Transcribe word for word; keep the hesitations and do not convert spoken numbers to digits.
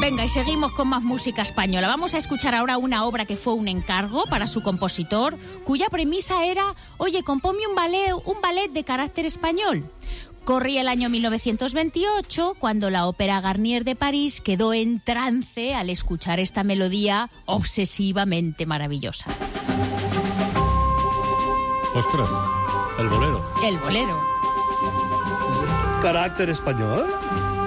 Venga, y seguimos con más música española. Vamos a escuchar ahora una obra que fue un encargo para su compositor, cuya premisa era, oye, compónme un ballet, un ballet de carácter español. Corría el año mil novecientos veintiocho, cuando la Ópera Garnier de París quedó en trance al escuchar esta melodía obsesivamente maravillosa. ¡Ostras! El bolero. El bolero. ¿Carácter español?